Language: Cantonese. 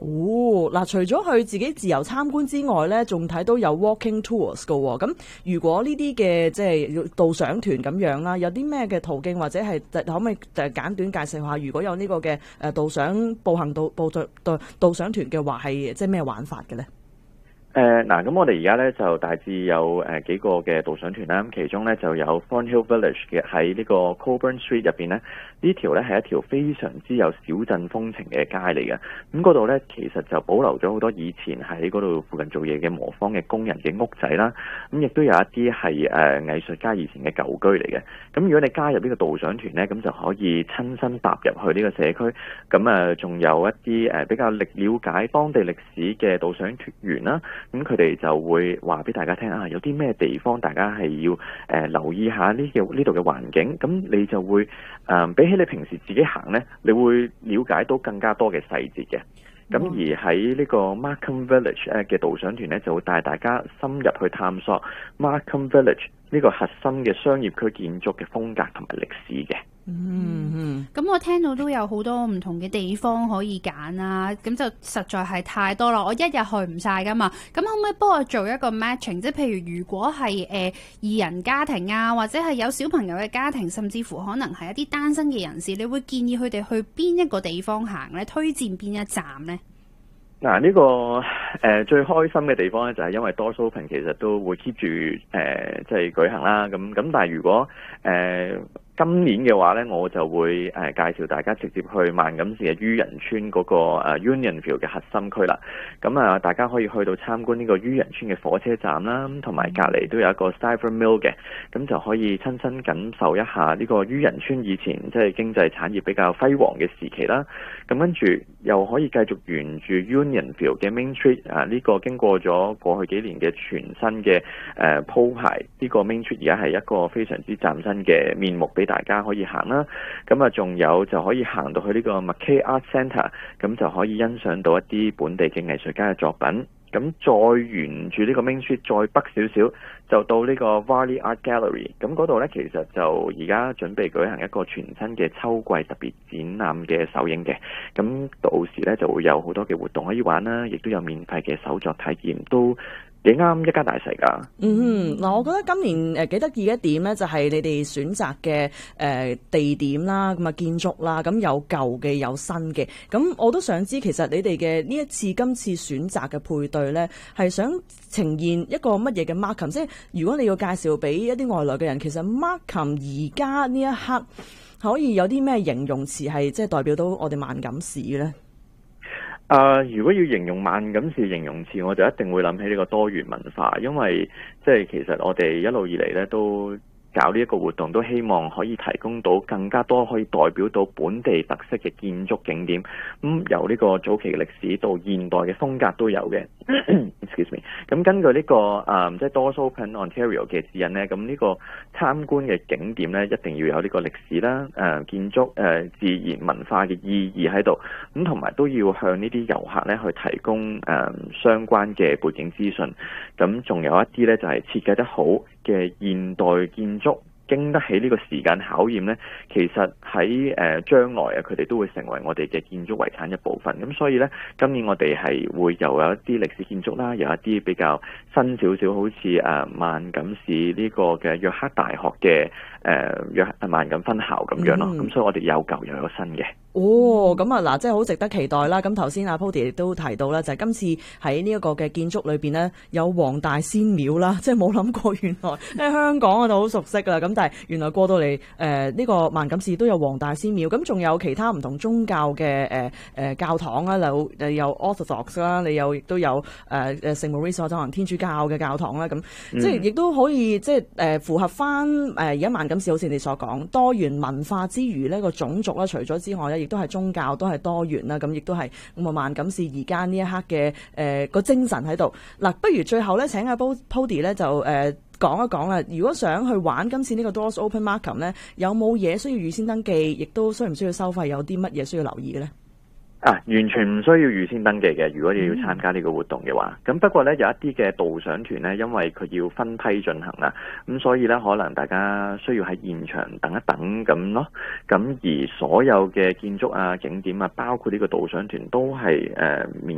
嗱，除咗去自己自由參觀之外咧，仲睇到有 walking tours 㗎喎。咁如果呢啲嘅即係導賞團咁樣啦，有啲咩嘅途徑或者係可唔可以簡短介紹下？如果有呢個嘅導賞步行導賞團嘅話，係即係咩玩法嘅咧？ 嗱，咁我哋而家咧就大致有幾個嘅導賞團啦，咁其中咧就有 Thornhill Village 嘅喺呢個 Cockburn Street 入邊咧，呢條咧係一條非常之有小鎮風情嘅街嚟嘅。咁嗰度咧其實就保留咗好多以前喺嗰度附近做嘢嘅磨坊嘅工人嘅屋仔啦，咁亦都有一啲係藝術家以前嘅舊居嚟嘅。咁如果你加入呢個導賞團咧，咁就可以親身踏入去呢個社區，咁仲有一啲比較了解當地歷史嘅導賞團員啦。咁佢哋就會話俾大家聽有啲咩地方大家係要留意下呢度嘅環境，咁你就會比起你平時自己行呢，你會了解到更加多嘅細節嘅。咁而喺呢個 Markham Village 嘅導賞團呢，就會帶大家深入去探索 Markham Village 呢個核心嘅商業區建築嘅風格同埋歷史嘅。 咁我聽到都有好多唔同嘅地方可以揀啊，咁就實在係太多啦，我一日去唔晒噶嘛。咁可唔可以幫我做一個 matching？ 即係譬如果係二人家庭啊，或者係有小朋友嘅家庭，甚至乎可能係一啲單身嘅人士，你會建議佢哋去邊一個地方行呢？推薦邊一站呢？ 嗱，呢個最開心嘅地方咧，就係因為 Doors Open 其實都會 keep 住即係舉行啦。咁但係如果今年嘅話咧，我就會介紹大家直接去萬錦市嘅於仁村嗰個Unionville 嘅核心區啦。咁大家可以去到參觀呢個於仁村嘅火車站啦，同埋隔離都有一個 Stiver Mill 嘅，咁就可以親身感受一下呢個於仁村以前即係經濟產業比較輝煌嘅時期啦。咁跟住又可以繼續沿住 Unionville 嘅 Main Street 呢個經過咗過去幾年嘅全新嘅鋪排，呢個 Main Street 而家係一個非常之嶄新嘅面目俾大家可以行啦。咁仲有就可以行到去呢個 Mackay Art Centre， 咁就可以欣賞到一啲本地嘅藝術家嘅作品。咁再沿住呢個 Main Street 再北少少，就到呢個 Varley Art Gallery。咁嗰度呢，其實就而家準備舉行一個全新嘅秋季特別展覽嘅首映嘅。咁到時呢，就會有好多嘅活動可以玩啦，亦都有免費嘅手作體驗，都幾啱一家大細噶。 嗱，我覺得今年幾得意一點咧，就係你哋選擇嘅地點啦，咁建築啦，咁有舊嘅有新嘅。咁我都想知，其實你哋嘅今次選擇嘅配對咧，係想呈現一個乜嘢嘅 Markham？ 即係如果你要介紹俾一啲外來嘅人，其實 Markham 而家呢一刻可以有啲咩形容詞係即係代表到我哋萬錦市嘅咧？ 如果要形容萬錦市形容詞，我就一定會諗起呢個多元文化，因為即係其實我哋一路以嚟咧都搞呢一個活動，都希望可以提供到更加多可以代表到本地特色嘅建築景點。由呢個早期嘅歷史到現代嘅風格都有嘅。Excuse me。咁根據呢個即係 Doors Open Ontario 嘅指引呢，咁呢個參觀嘅景點呢，一定要有呢個歷史啦、建築、自然文化嘅意義喺度。咁同埋都要向呢啲遊客呢去提供相關嘅背景資訊。咁仲有一啲呢，就係設計得好嘅現代建築，經得起呢個時間考驗呢，其實喺將來佢哋都會成為我哋嘅建築遺產一部分。咁所以呢，今年我哋係會又有一啲歷史建築啦，有一啲比較新少少，好似萬錦市呢個嘅約克大學嘅萬錦分校咁樣咯。咁所以我哋有舊又有新嘅。 咁嗱，即係好值得期待啦。咁頭先阿 Pody 亦都提到啦，就係今次喺呢一個嘅建築裏邊呢，有黃大仙廟啦，即係冇諗過原來喺香港我哋好熟悉啦。咁但係原來過到嚟呢個萬錦市都有黃大仙廟，咁仲有其他唔同宗教嘅教堂啦，有 Orthodox 啦，你亦都有聖 Maurice 可能天主教嘅教堂啦。咁即係亦都可以即係符合翻而家萬錦市好似你所講多元文化之餘呢個種族啦，除咗之外呢，亦都係宗教都係多元啦。咁亦都係咁萬錦市而家呢一刻嘅個精神喺度。嗱，不如最後咧請阿 Pody 咧就講一講啦。如果想去玩今次呢個 Doors Open Markham 呢，有冇嘢需要預先登記？亦都需唔需要收費？有啲乜嘢需要留意嘅呢？ 完全唔需要預先登記嘅。如果你要參加呢個活動嘅話，咁不過呢，有一啲嘅導賞團呢，因為佢要分批進行啦，咁所以呢，可能大家需要喺現場等一等咁咯。咁而所有嘅建築景點包括呢個導賞團都係免